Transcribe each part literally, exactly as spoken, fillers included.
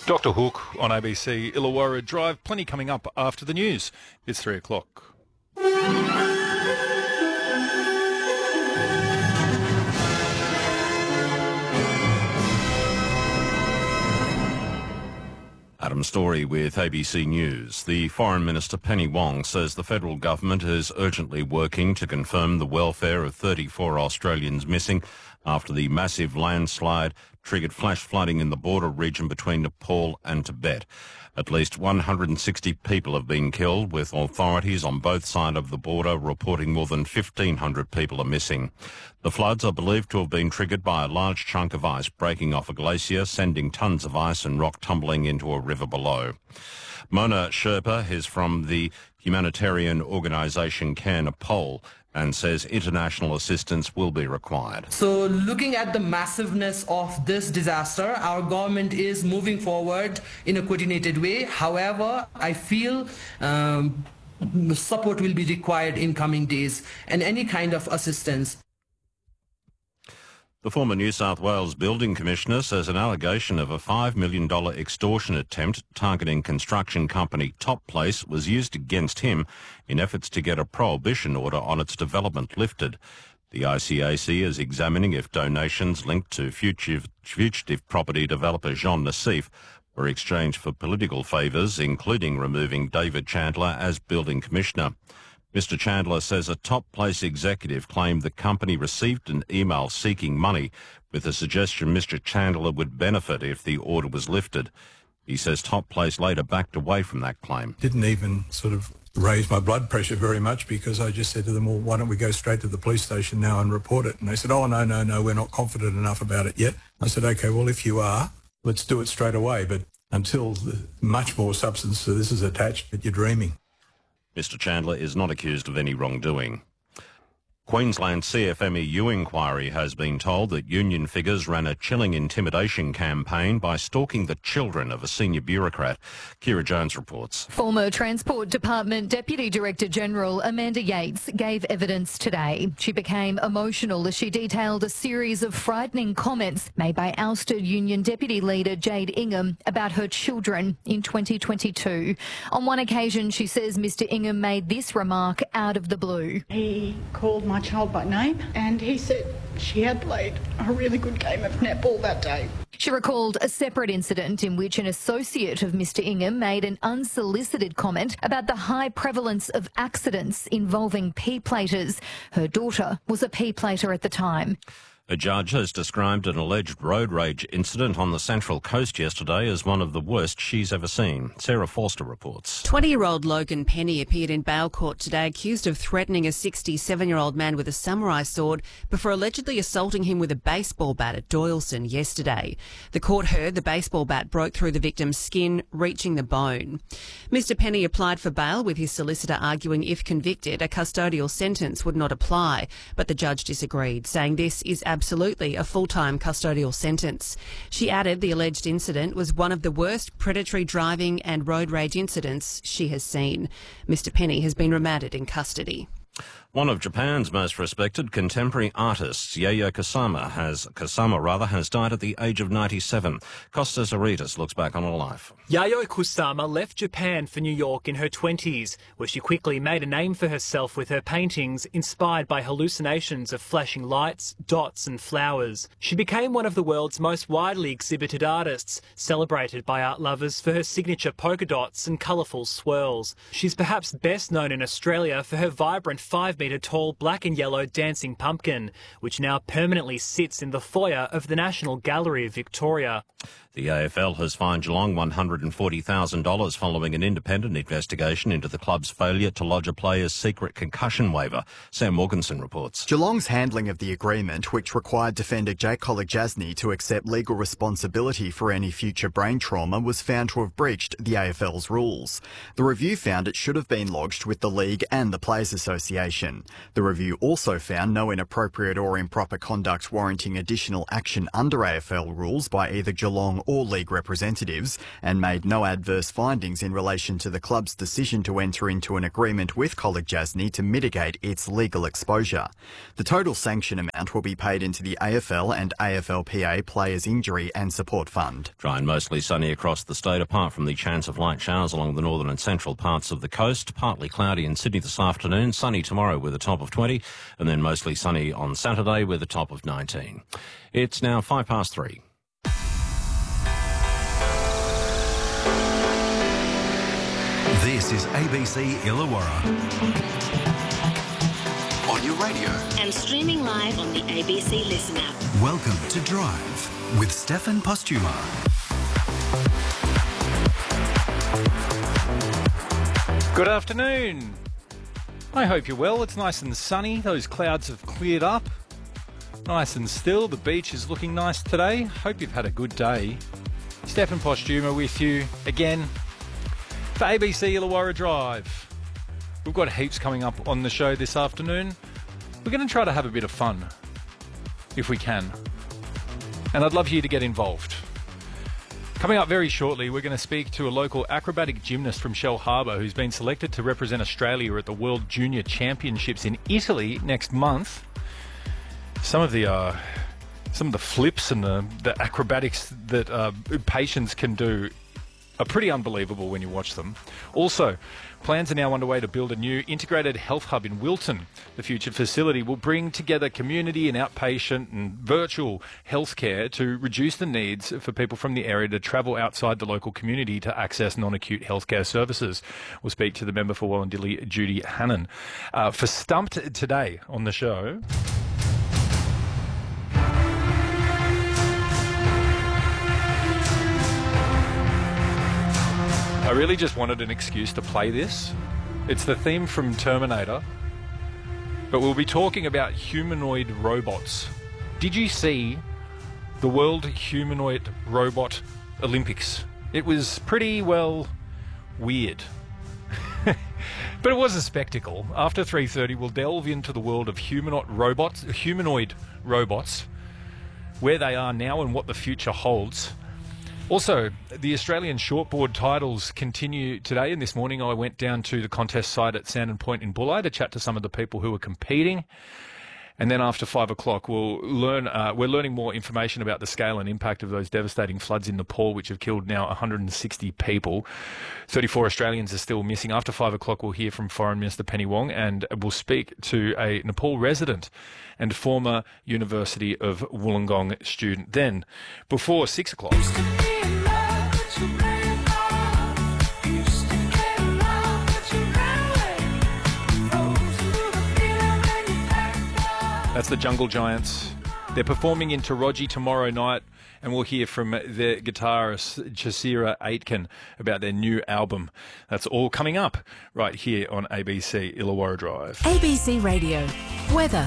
Doctor Hook on A B C Illawarra Drive. Plenty coming up after the news. It's three o'clock. Adam Story with A B C News. The Foreign Minister Penny Wong says the federal government is urgently working to confirm the welfare of thirty-four Australians missing after the massive landslide triggered flash flooding in the border region between Nepal and Tibet. At least one hundred sixty people have been killed, with authorities on both sides of the border reporting more than fifteen hundred people are missing. The floods are believed to have been triggered by a large chunk of ice breaking off a glacier, sending tons of ice and rock tumbling into a river below. Mona Sherpa is from the humanitarian organisation Care Nepal and says international assistance will be required. So looking at the massiveness of this disaster, our government is moving forward in a coordinated way. However, I feel um, support will be required in coming days and any kind of assistance. The former New South Wales Building Commissioner says an allegation of a five million dollars extortion attempt targeting construction company Top Place was used against him in efforts to get a prohibition order on its development lifted. The I C A C is examining if donations linked to fugitive, fugitive property developer Jean Nassif were exchanged for political favours, including removing David Chandler as Building Commissioner. Mister Chandler says a Top Place executive claimed the company received an email seeking money with the suggestion Mister Chandler would benefit if the order was lifted. He says Top Place later backed away from that claim. Didn't even sort of raise my blood pressure very much because I just said to them, well, why don't we go straight to the police station now and report it? And they said, oh, no, no, no, we're not confident enough about it yet. I said, OK, well, if you are, let's do it straight away. But until much more substance to this is attached, but you're dreaming. Mister Chandler is not accused of any wrongdoing. Queensland C F M E U inquiry has been told that union figures ran a chilling intimidation campaign by stalking the children of a senior bureaucrat. Kira Jones reports. Former Transport Department Deputy Director General Amanda Yates gave evidence today. She became emotional as she detailed a series of frightening comments made by ousted union deputy leader Jade Ingham about her children in twenty twenty-two. On one occasion, she says Mister Ingham made this remark out of the blue. He called my child by name and he said she had played a really good game of netball that day. She recalled a separate incident in which an associate of Mister Ingham made an unsolicited comment about the high prevalence of accidents involving P-platers. Her daughter was a P-plater at the time. A judge has described an alleged road rage incident on the Central Coast yesterday as one of the worst she's ever seen. Sarah Forster reports. twenty-year-old Logan Penny appeared in bail court today accused of threatening a sixty-seven-year-old man with a samurai sword before allegedly assaulting him with a baseball bat at Doyleson yesterday. The court heard the baseball bat broke through the victim's skin, reaching the bone. Mister Penny applied for bail with his solicitor arguing if convicted, a custodial sentence would not apply, but the judge disagreed, saying this is absolutely a full-time custodial sentence. She added the alleged incident was one of the worst predatory driving and road rage incidents she has seen. Mister Penny has been remanded in custody. One of Japan's most respected contemporary artists, Yayoi Kusama, has Kusama rather has died at the age of ninety-seven. Costas Aritas looks back on her life. Yayoi Kusama left Japan for New York in her twenties, where she quickly made a name for herself with her paintings inspired by hallucinations of flashing lights, dots and flowers. She became one of the world's most widely exhibited artists, celebrated by art lovers for her signature polka dots and colourful swirls. She's perhaps best known in Australia for her vibrant five metre tall black and yellow dancing pumpkin, which now permanently sits in the foyer of the National Gallery of Victoria. The A F L has fined Geelong one hundred forty thousand dollars following an independent investigation into the club's failure to lodge a player's secret concussion waiver. Sam Morganson reports. Geelong's handling of the agreement, which required defender Jake Kolodjasny to accept legal responsibility for any future brain trauma, was found to have breached the A F L's rules. The review found it should have been lodged with the league and the Players Association. decision. The review also found no inappropriate or improper conduct warranting additional action under A F L rules by either Geelong or league representatives, and made no adverse findings in relation to the club's decision to enter into an agreement with Colic-Jasny to mitigate its legal exposure. The total sanction amount will be paid into the A F L and A F L P A Players Injury and Support Fund. Dry and mostly sunny across the state, apart from the chance of light showers along the northern and central parts of the coast. Partly cloudy in Sydney this afternoon, sunny tomorrow with a top of twenty, and then mostly sunny on Saturday with a top of nineteen. It's now five past three. This is A B C Illawarra. On your radio. And streaming live on the A B C Listen app. Welcome to Drive with Stefan Postuma. Good afternoon. I hope you're well. It's nice and sunny. Those clouds have cleared up. Nice and still. The beach is looking nice today. Hope you've had a good day. Stefan Postuma with you again for A B C Illawarra Drive. We've got heaps coming up on the show this afternoon. We're going to try to have a bit of fun, if we can. And I'd love you to get involved. Coming up very shortly, we're going to speak to a local acrobatic gymnast from Shellharbour who's been selected to represent Australia at the World Junior Championships in Italy next month. Some of the uh, some of the flips and the, the acrobatics that uh, patients can do are pretty unbelievable when you watch them. Also, plans are now underway to build a new integrated health hub in Wilton. The future facility will bring together community and outpatient and virtual healthcare to reduce the needs for people from the area to travel outside the local community to access non-acute healthcare services. We'll speak to the member for Wallandilly, Judy Hannon. Uh, for Stumped today on the show... I really just wanted an excuse to play this. It's the theme from Terminator, but we'll be talking about humanoid robots. Did you see the World Humanoid Robot Olympics? It was pretty, well, weird. But it was a spectacle. After three thirty, we'll delve into the world of humanoid robots, humanoid robots, where they are now and what the future holds. Also, the Australian shortboard titles continue today, and this morning I went down to the contest site at Sandon Point in Bulli to chat to some of the people who were competing. And then after five o'clock, we'll learn, uh, we're learning more information about the scale and impact of those devastating floods in Nepal, which have killed now one hundred sixty people. thirty-four Australians are still missing. After five o'clock, we'll hear from Foreign Minister Penny Wong, and we'll speak to a Nepal resident and former University of Wollongong student. Then, before six o'clock... That's the Jungle Giants. They're performing in Taraji tomorrow night, and we'll hear from their guitarist Jasira Aitken about their new album. That's all coming up right here on A B C Illawarra Drive. A B C Radio. Weather.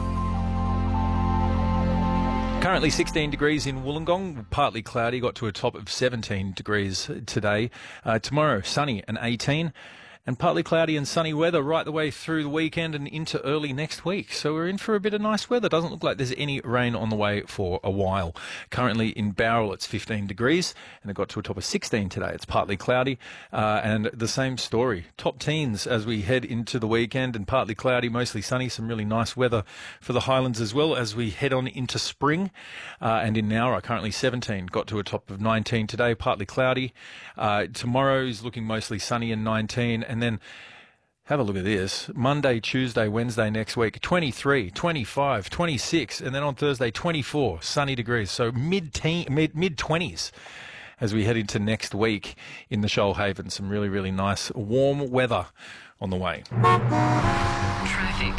Currently sixteen degrees in Wollongong, partly cloudy, got to a top of seventeen degrees today. Uh, tomorrow, sunny and eighteen. And partly cloudy and sunny weather right the way through the weekend and into early next week. So we're in for a bit of nice weather. Doesn't look like there's any rain on the way for a while. Currently in Bowral, it's fifteen degrees, and it got to a top of sixteen today. It's partly cloudy, uh, and the same story. Top teens as we head into the weekend, and partly cloudy, mostly sunny. Some really nice weather for the Highlands as well as we head on into spring. Uh, and in Nowra, currently seventeen, got to a top of nineteen today, partly cloudy. Uh, tomorrow is looking mostly sunny and nineteen. And then have a look at this. Monday, Tuesday, Wednesday next week, twenty-three, twenty-five, twenty-six, and then on Thursday, twenty-four sunny degrees. So mid-teen, mid, mid-twenties as we head into next week in the Shoalhaven. Some really, really nice warm weather on the way. Traffic.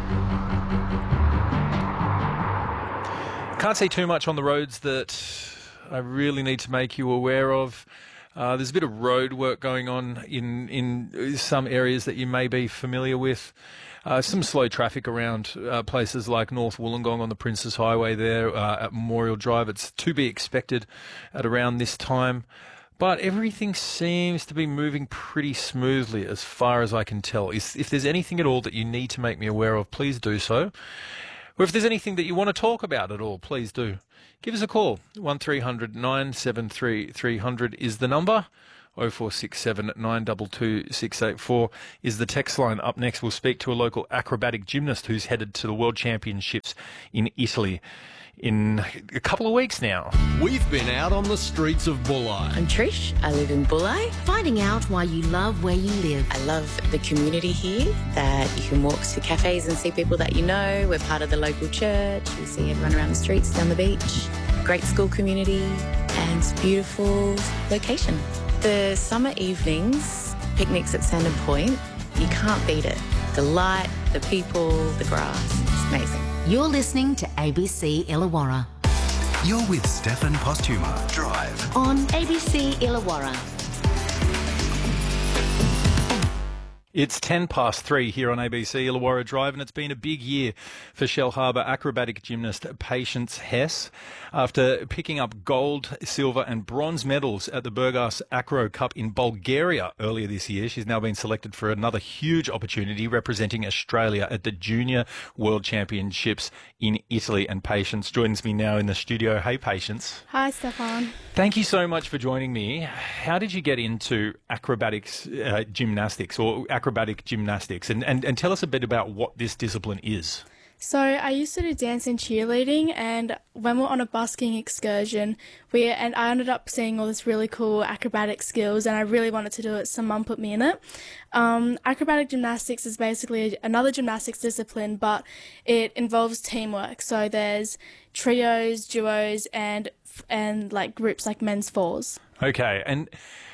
Can't say too much on the roads that I really need to make you aware of. Uh, there's a bit of road work going on in, in some areas that you may be familiar with. Uh, some slow traffic around uh, places like North Wollongong on the Princes Highway there uh, at Memorial Drive. It's to be expected at around this time. but everything seems to be moving pretty smoothly as far as I can tell. If, if there's anything at all that you need to make me aware of, please do so. Or if there's anything that you want to talk about at all, please do. Give us a call. one three hundred nine seven three three hundred is the number. oh four six seven nine two two six eight four is the text line. Up next, we'll speak to a local acrobatic gymnast who's headed to the World Championships in Italy in a couple of weeks now. We've been out on the streets of Bulli. I'm Trish. I live in Bulli. Finding out why you love where you live. I love the community here, that you can walk to cafes and see people that you know. We're part of the local church. You see everyone around the streets, down the beach. Great school community and beautiful location. The summer evenings, picnics at Sandon Point, you can't beat it. The light, the people, the grass, it's amazing. You're listening to A B C Illawarra. You're with Stefan Postuma. Drive. On A B C Illawarra. It's ten past three here on A B C Illawarra Drive, and it's been a big year for Shellharbour acrobatic gymnast Patience Hess. After picking up gold, silver and bronze medals at the Burgas Acro Cup in Bulgaria earlier this year, she's now been selected for another huge opportunity representing Australia at the Junior World Championships in Italy. And Patience joins me now in the studio. Hey, Patience. Hi, Stefan. Thank you so much for joining me. How did you get into acrobatics, uh, gymnastics, or acrobatic gymnastics? And, and, and tell us a bit about what this discipline is. So I used to do dance and cheerleading, and when we were on a busking excursion, we and I ended up seeing all this really cool acrobatic skills, and I really wanted to do it, so Mum put me in it. Um, acrobatic gymnastics is basically another gymnastics discipline, but it involves teamwork. So there's trios, duos, and and like groups like men's fours. Okay, and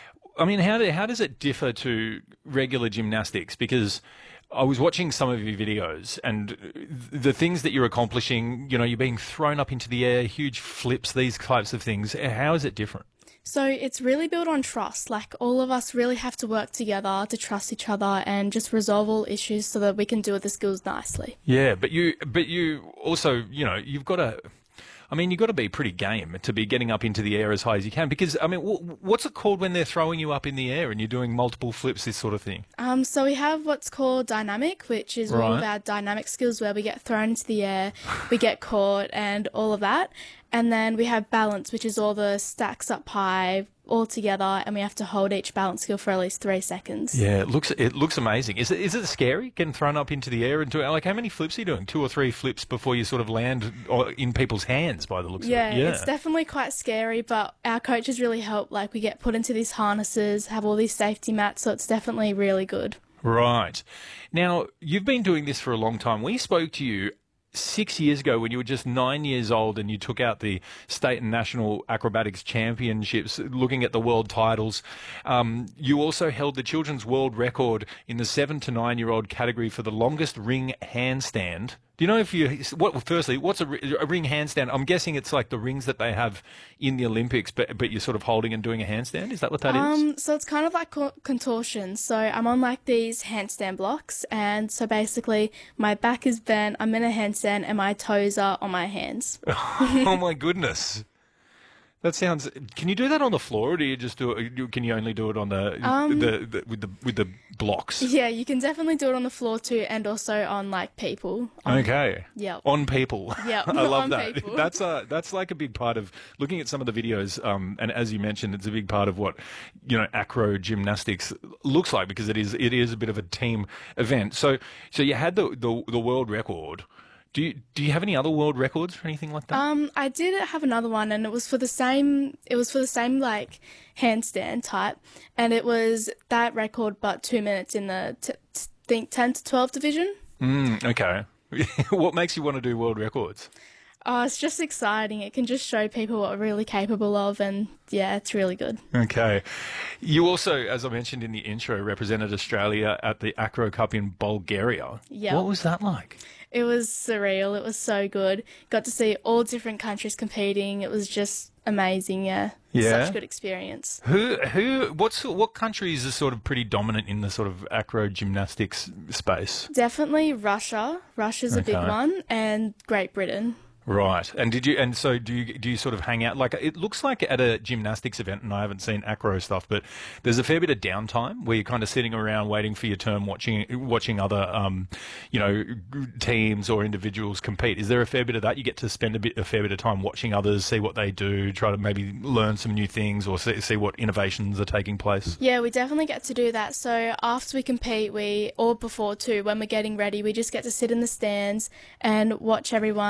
I mean, how do, how does it differ to regular gymnastics? Because I was watching some of your videos, and the things that you're accomplishing, you know, you're being thrown up into the air, huge flips, these types of things. How is it different? So it's really built on trust. Like, all of us really have to work together to trust each other and just resolve all issues so that we can do the skills nicely. Yeah, but you, but you also, you know, you've got to... I mean, you've got to be pretty game to be getting up into the air as high as you can, because, I mean, w- what's it called when they're throwing you up in the air and you're doing multiple flips, this sort of thing? Um, so we have what's called dynamic, which is Right. all of our dynamic skills where we get thrown into the air, we get caught and all of that. And then we have balance, which is all the stacks up high all together, and we have to hold each balance skill for at least three seconds. Yeah, it looks it looks amazing. Is it is it scary getting thrown up into the air and doing, like, how many flips are you doing? Two or three flips before you sort of land in people's hands by the looks Yeah, of it? Yeah, it's definitely quite scary, but our coaches really help. Like, we get put into these harnesses, have all these safety mats, so it's definitely really good. Right. Now, you've been doing this for a long time. We spoke to you six years ago when you were just nine years old and you took out the state and national acrobatics championships, looking at the world titles. Um, you also held the children's world record in the seven to nine year old category for the longest ring handstand. Do you know if you, what, firstly, what's a, a ring handstand? I'm guessing it's like the rings that they have in the Olympics, but but you're sort of holding and doing a handstand. Is that what that um, is? So it's kind of like co- contortion. So I'm on like these handstand blocks, and so basically my back is bent, I'm in a handstand, and my toes are on my hands. Oh my goodness. That sounds. Can you do that on the floor, or do you just do it? Can you only do it on the, Um, the, the with the with the blocks? Yeah, you can definitely do it on the floor too, and also on like people. On, Okay. Yep. On people. Yep, I love on that. people. That's a that's like a big part of looking at some of the videos. Um, and as you mentioned, it's a big part of what, you know, acro gymnastics looks like, because it is it is a bit of a team event. So so you had the the, the world record. Do you do you have any other world records or anything like that? Um, I did have another one, and it was for the same. It was for the same like handstand type, and it was that record, but two minutes in the t- t- think ten to twelve division. Mm, okay. What makes you want to do world records? Oh, it's just exciting. It can just show people what we're really capable of, and yeah, it's really good. Okay. You also, as I mentioned in the intro, represented Australia at the Acro Cup in Bulgaria. Yeah. What was that like? It was surreal. It was so good. Got to see all different countries competing. It was just amazing. Yeah. Yeah. Such a good experience. Who, who, what's, what countries are sort of pretty dominant in the sort of acro gymnastics space? Definitely Russia. Russia's a big Okay. one, and Great Britain. Right. And did you? And so do you? Do you sort of hang out? Like it looks like at a gymnastics event, and I haven't seen acro stuff, but there's a fair bit of downtime where you're kind of sitting around waiting for your turn, watching watching other, um, you know, teams or individuals compete. Is there a fair bit of that? You get to spend a bit, a fair bit of time watching others, see what they do, try to maybe learn some new things, or see, see what innovations are taking place. Yeah, we definitely get to do that. So after we compete, we or before too, when we're getting ready, we just get to sit in the stands and watch everyone.